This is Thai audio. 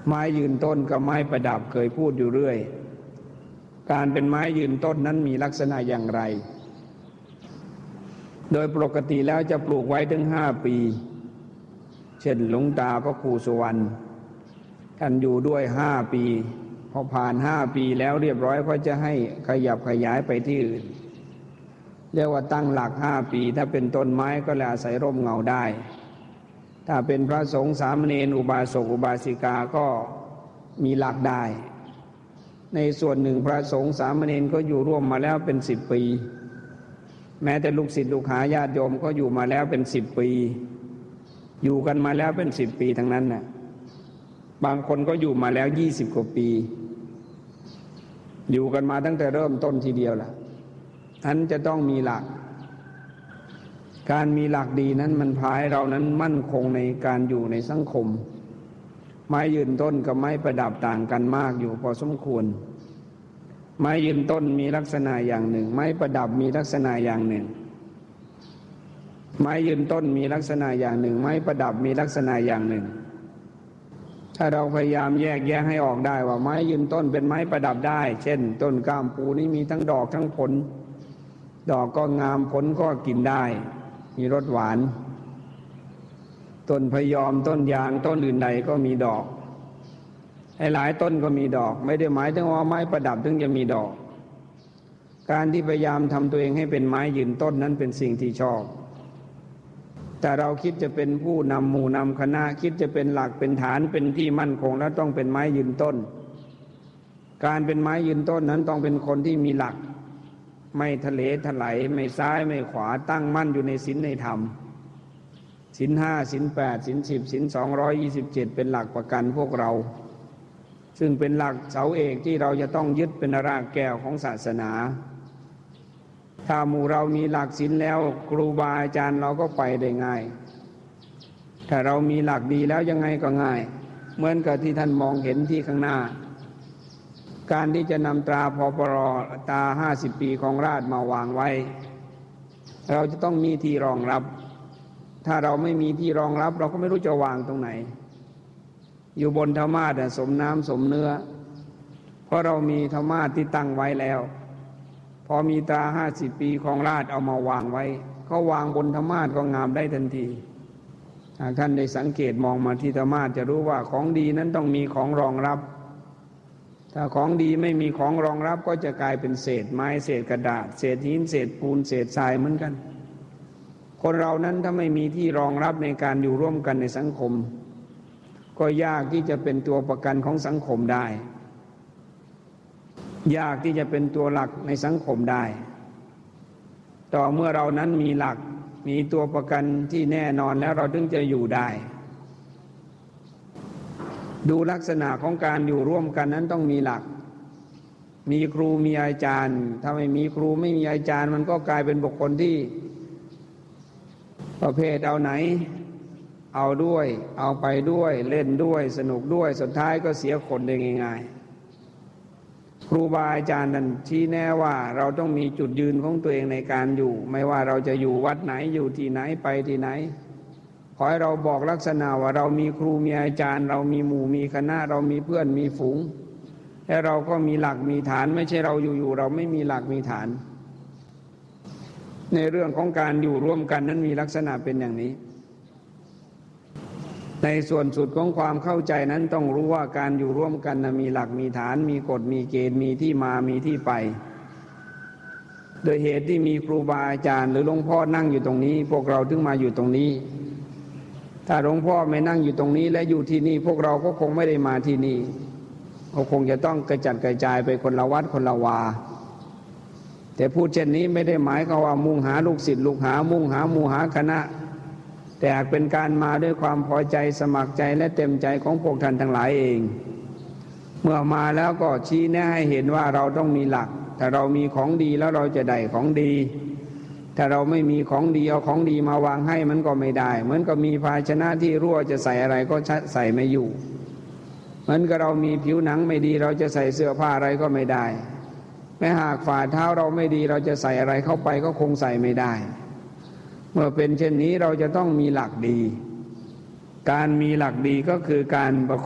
ไม้ยืนต้นกับไม้ประดับเคยพูดอยู่เรื่อยการเป็นไม้ยืนต้นนั้นมีลักษณะอย่างไรโดยปกติแล้วจะปลูกไว้ถึง5 ปีเช่นหลวงตาพระครูสุวรรณท่านอยู่ด้วย5 ปีพอผ่าน5 ปีแล้วเรียบร้อยก็จะให้ขยับขยายไปที่อื่นเรียกว่าตั้งหลัก5 ปีถ้าเป็นต้นไม้ก็เลยอาศัยร่มเงาได้ถ้าเป็นพระสงฆ์สามเณรอุบาสกอุบาสิกาก็มีหลักได้ในส่วนหนึ่งพระสงฆ์สามเณรก็อยู่ร่วมมาแล้วเป็น10 ปีแม้แต่ลูกศิษย์ลูกหาญาติโยมก็อยู่มาแล้วเป็น10 ปีอยู่กันมาแล้วเป็น10 ปีทั้งนั้นน่ะบางคนก็อยู่มาแล้ว20 กว่าปีอยู่กันมาตั้งแต่เริ่มต้นทีเดียวล่ะท่านจะต้องมีหลักการมีหลักดีนั้นมันพาให้เรานั้นมั่นคงในการอยู่ในสังคมไม้ยืนต้นกับไม้ประดับต่างกันมากอยู่พอสมควรไม้ยืนต้นมีลักษณะอย่างหนึ่งไม้ประดับมีลักษณะอย่างหนึ่งไม้ยืนต้นมีลักษณะอย่างหนึ่งไม้ประดับมีลักษณะอย่างหนึ่งถ้าเราพยายามแยกแยะให้ออกได้ว่าไม้ยืนต้นเป็นไม้ประดับได้เช่นต้นกล้ามปูนี่มีทั้งดอกทั้งผลดอกก็งามผลก็กินได้มีรสหวานต้นพยอมต้นยางต้นอื่นใดก็มีดอกหลายต้นก็มีดอกไม่ได้หมายถึงว่าไม้ประดับถึงจะมีดอกการที่พยายามทำตัวเองให้เป็นไม้ยืนต้นนั้นเป็นสิ่งที่ชอบแต่เราคิดจะเป็นผู้นำหมู่นำคณะคิดจะเป็นหลักเป็นฐานเป็นที่มั่นคงแล้วต้องเป็นไม้ยืนต้นการเป็นไม้ยืนต้นนั้นต้องเป็นคนที่มีหลักไม่ทะเลถลายไม่ซ้ายไม่ขวาตั้งมั่นอยู่ในศีลในธรรมศีล5ศีล8ศีล10ศีล227เป็นหลักประกันพวกเราซึ่งเป็นหลักเสาเอกที่เราจะต้องยึดเป็นรากแก้วของศาสนาถ้าหมู่เรามีหลักศีลแล้วครูบาอาจารย์เราก็ไปได้ง่ายถ้าเรามีหลักดีแล้วยังไงก็ง่ายเหมือนกับที่ท่านมองเห็นที่ข้างหน้าการที่จะนำตราพปรตา50 ปีของราชมาวางไว้เราจะต้องมีที่รองรับถ้าเราไม่มีที่รองรับเราก็ไม่รู้จะวางตรงไหนอยู่บนธรรมาสน์สมน้ำสมเนื้อเพราะเรามีธรรมาสน์ที่ตั้งไว้แล้วพอมีตรา50 ปีของราชเอามาวางไว้เขาวางบนธรรมาสน์ก็งามได้ทันทีหากท่านได้สังเกตมองมาที่ธรรมาสน์จะรู้ว่าของดีนั้นต้องมีของรองรับถ้าของดีไม่มีของรองรับก็จะกลายเป็นเศษไม้เศษกระดาษเศษหินเศษปูนเศษทรายเหมือนกันคนเรานั้นถ้าไม่มีที่รองรับในการอยู่ร่วมกันในสังคมก็ยากที่จะเป็นตัวประกันของสังคมได้ยากที่จะเป็นตัวหลักในสังคมได้ต่อเมื่อเรานั้นมีหลักมีตัวประกันที่แน่นอนแล้วเราถึงจะอยู่ได้ดูลักษณะของการอยู่ร่วมกันนั้นต้องมีหลักมีครูมีอาจารย์ถ้าไม่มีครูไม่มีอาจารย์มันก็กลายเป็นบุคคลที่ประเภทเอาไหนเอาด้วยเอาไปด้วยเล่นด้วยสนุกด้วยสุดท้ายก็เสียคนได้ง่ายๆครูบาอาจารย์นั้นชี้แน่ว่าเราต้องมีจุดยืนของตัวเองในการอยู่ไม่ว่าเราจะอยู่วัดไหนอยู่ที่ไหนไปที่ไหนขอให้เราบอกลักษณะว่าเรามีครูมีอาจารย์เรามีหมู่มีคณะเรามีเพื่อนมีฝูงและเราก็มีหลักมีฐานไม่ใช่เราอยู่ๆเราไม่มีหลักมีฐานในเรื่องของการอยู่ร่วมกันนั้นมีลักษณะเป็นอย่างนี้ในส่วนสุดของความเข้าใจนั้นต้องรู้ว่าการอยู่ร่วมกันมีหลักมีฐานมีกฎมีเกณฑ์มีที่มามีที่ไปโดยเหตุที่มีครูบาอาจารย์หรือหลวงพ่อนั่งอยู่ตรงนี้พวกเราถึงมาอยู่ตรงนี้ถ้าหลวงพ่อไม่นั่งอยู่ตรงนี้และอยู่ที่นี่พวกเราก็คงไม่ได้มาที่นี่เราคงจะต้องกระจัดกระจายไปคนละวัดคนละวาแต่พูดเช่นนี้ไม่ได้หมายความว่ามุ่งหาลูกศิษย์ลูกหามุ่งหาหมู่หาคณะแต่เป็นการมาด้วยความพอใจสมัครใจและเต็มใจของพวกท่านทั้งหลายเองเมื่อมาแล้วก็ชี้แนะให้เห็นว่าเราต้องมีหลักถ้าเรามีของดีแล้วเราจะได้ของดีถ้าเราไม่มีของดีเอาของดีมาวางให้มันก็ไม่ได้เหมือนกับมีภาชนะที่รั่วจะใส่อะไรก็ใส่ไม่อยู่เหมือนกับเรามีผิวหนังไม่ดีเราจะใส่เสื้อผ้าอะไรก็ไม่ได้แม้หากฝ่าเท้าเราไม่ดีเราจะใส่อะไรเข้าไปก็คงใส่ไม่ได้เมื่อเป็นเช่นนี้เราจะต้องมีหลักดีการมีหลักดีก็คือการ